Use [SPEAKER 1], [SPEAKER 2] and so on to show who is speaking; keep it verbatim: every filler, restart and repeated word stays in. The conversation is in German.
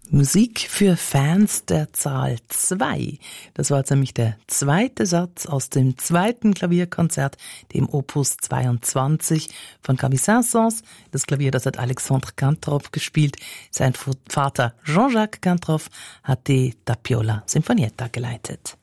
[SPEAKER 1] Musik für Fans der Zahl zwei. Das war jetzt nämlich der zweite Satz aus dem zweiten Klavierkonzert, dem Opus zweiundzwanzig von Camille Saint-Saëns. Das Klavier, das hat Alexandre Cantroff gespielt. Sein Vater Jean-Jacques Cantroff hat die Tapiola Sinfonietta geleitet.